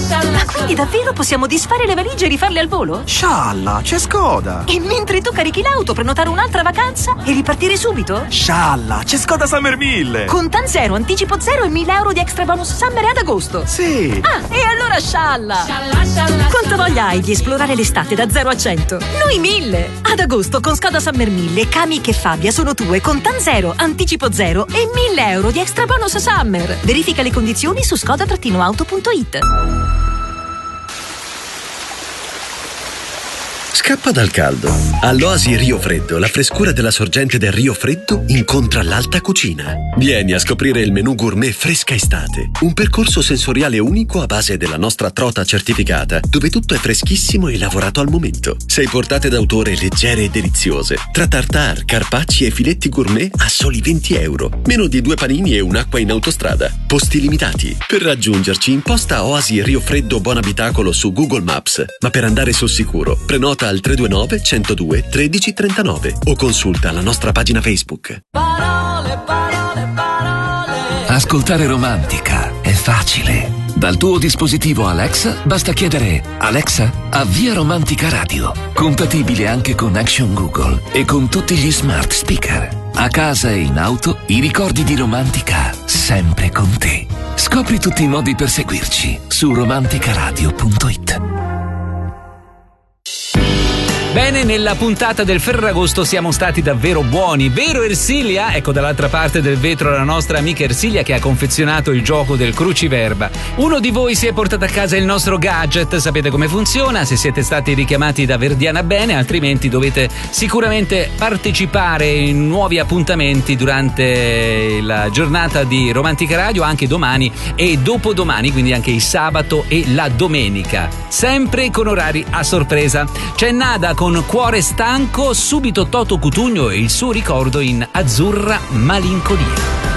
Ma quindi davvero possiamo disfare le valigie e rifarle al volo? Scialla, c'è Skoda. E mentre tu carichi l'auto, prenotare un'altra vacanza e ripartire subito? Scialla, c'è Skoda Summer 1000. Con TAN zero, anticipo zero e 1.000 euro di extra bonus summer ad agosto. Sì. Ah, e allora scialla. Quanta voglia hai di esplorare l'estate da 0 a 100? Noi 1000. Ad agosto con Skoda Summer 1000, Kamiq e Fabia sono tue con TAN zero, anticipo zero e 1.000 euro di extra bonus summer. Verifica le condizioni su skoda-auto.it. Scappa dal caldo. All'Oasi Rio Freddo, la frescura della sorgente del Rio Freddo incontra l'alta cucina. Vieni a scoprire il menù gourmet Fresca Estate, un percorso sensoriale unico a base della nostra trota certificata, dove tutto è freschissimo e lavorato al momento. 6 portate d'autore leggere e deliziose, tra tartare, carpacci e filetti gourmet a soli 20 euro. Meno di 2 panini e un'acqua in autostrada. Posti limitati. Per raggiungerci imposta Oasi Rio Freddo Buon Abitacolo su Google Maps, ma per andare sul sicuro prenota al 329 102 1339 o consulta la nostra pagina Facebook. Parole, parole, parole. Ascoltare Romantica è facile. Dal tuo dispositivo Alexa basta chiedere: Alexa, avvia Romantica Radio. Compatibile anche con Action Google e con tutti gli smart speaker. A casa e in auto, i ricordi di Romantica sempre con te. Scopri tutti i modi per seguirci su romanticaradio.it. Bene, nella puntata del Ferragosto siamo stati davvero buoni, vero Ersilia? Ecco, dall'altra parte del vetro la nostra amica Ersilia che ha confezionato il gioco del cruciverba. Uno di voi si è portato a casa il nostro gadget, sapete come funziona, se siete stati richiamati da Verdiana bene, altrimenti dovete sicuramente partecipare in nuovi appuntamenti durante la giornata di Romantica Radio, anche domani e dopodomani, quindi anche il sabato e la domenica, sempre con orari a sorpresa. C'è Nada con Cuore stanco, subito Toto Cutugno e il suo ricordo in Azzurra Malinconia.